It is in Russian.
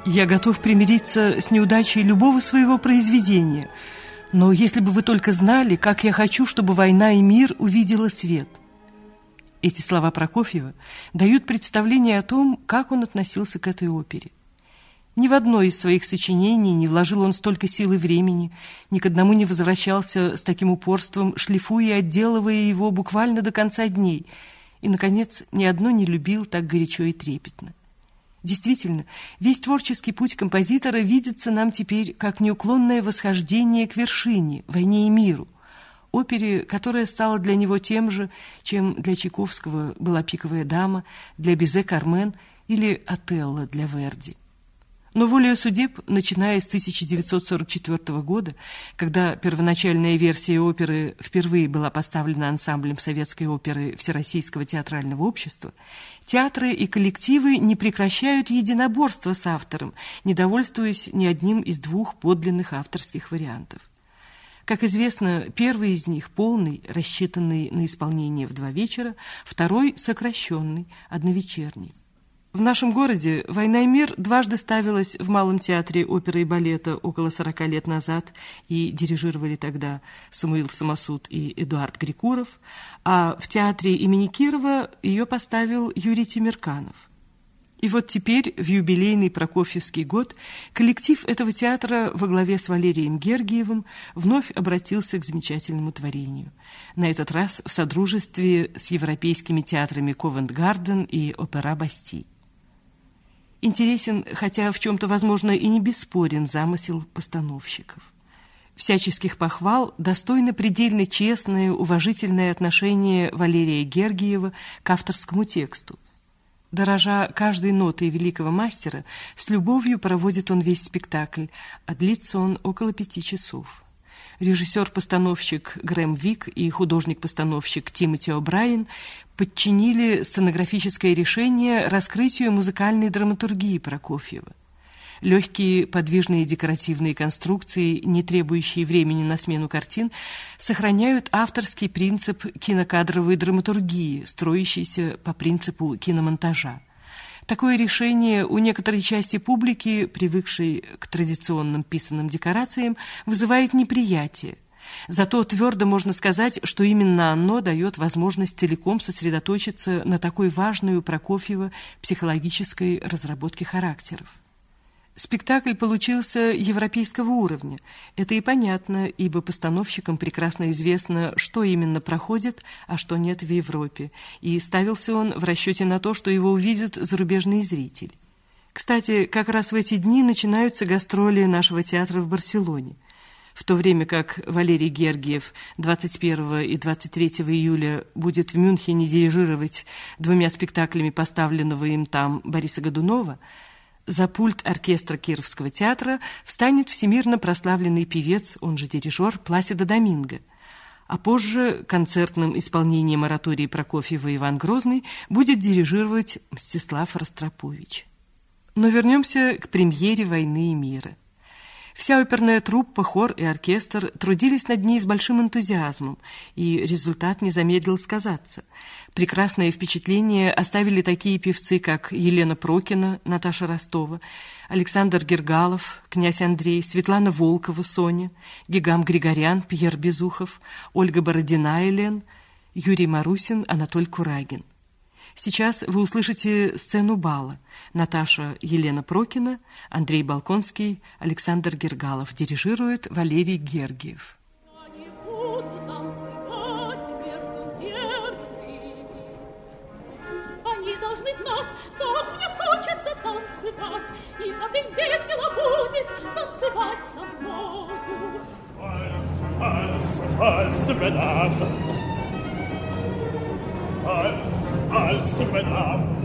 Я готов примириться с неудачей любого своего произведения, но если бы вы только знали, как я хочу, чтобы война и мир увидела свет. Эти слова Прокофьева дают представление о том, как он относился к этой опере. Ни в одно из своих сочинений не вложил он столько сил и времени, ни к одному не возвращался с таким упорством, шлифуя и отделывая его буквально до конца дней, и, наконец, ни одно не любил так горячо и трепетно. Действительно, весь творческий путь композитора видится нам теперь как неуклонное восхождение к вершине, войне и миру, опере, которая стала для него тем же, чем для Чайковского была «Пиковая дама», для Бизе «Кармен» или «Отелло» для Верди. Но волею судеб, начиная с 1944 года, когда первоначальная версия оперы впервые была поставлена ансамблем советской оперы Всероссийского театрального общества, театры и коллективы не прекращают единоборства с автором, не довольствуясь ни одним из двух подлинных авторских вариантов. Как известно, первый из них полный, рассчитанный на исполнение в 2 вечера, второй сокращенный, одновечерний. В нашем городе «Война и мир» дважды ставилась в Малом театре оперы и балета около 40 лет назад, и дирижировали тогда Самуил Самосуд и Эдуард Грикуров, а в театре имени Кирова ее поставил Юрий Темирканов. И вот теперь, в юбилейный Прокофьевский год, коллектив этого театра во главе с Валерием Гергиевым вновь обратился к замечательному творению. На этот раз в содружестве с европейскими театрами Ковент-Гарден и Опера Басти. Интересен, хотя в чем-то, возможно, и не бесспорен замысел постановщиков. Всяческих похвал достойно предельно честное, уважительное отношение Валерия Гергиева к авторскому тексту. Дорожа каждой нотой великого мастера, с любовью проводит он весь спектакль, а длится он около 5 часов. Режиссер-постановщик Грэм Вик и художник-постановщик Тимоти О'Брайен подчинили сценографическое решение раскрытию музыкальной драматургии Прокофьева. Легкие подвижные декоративные конструкции, не требующие времени на смену картин, сохраняют авторский принцип кинокадровой драматургии, строящийся по принципу киномонтажа. Такое решение у некоторой части публики, привыкшей к традиционным писанным декорациям, вызывает неприятие. Зато твердо можно сказать, что именно оно дает возможность целиком сосредоточиться на такой важной у Прокофьева психологической разработке характеров. Спектакль получился европейского уровня. Это и понятно, ибо постановщикам прекрасно известно, что именно проходит, а что нет в Европе, и ставился он в расчете на то, что его увидят зарубежные зрители. Кстати, как раз в эти дни начинаются гастроли нашего театра в Барселоне. В то время как Валерий Гергиев 21 и 23 июля будет в Мюнхене дирижировать 2 спектаклями поставленного им там Бориса Годунова, за пульт оркестра Кировского театра встанет всемирно прославленный певец, он же дирижер, Пласидо Доминго. А позже концертным исполнением оратории Прокофьева Иван Грозный будет дирижировать Мстислав Ростропович. Но вернемся к премьере «Войны и мира». Вся оперная труппа, хор и оркестр трудились над ней с большим энтузиазмом, и результат не замедлил сказаться. Прекрасное впечатление оставили такие певцы, как Елена Прокина, Наташа Ростова, Александр Гергалов, князь Андрей, Светлана Волкова, Соня, Гигам Григорян, Пьер Безухов, Ольга Бородина, Элен, Юрий Марусин, Анатоль Курагин. Сейчас вы услышите сцену бала. Наташа Елена Прокина, Андрей Балконский, Александр Гергалов. Дирижирует Валерий Гергиев. Они должны знать, как мне хочется танцевать, и как им весело будет танцевать со мною. Als, madame,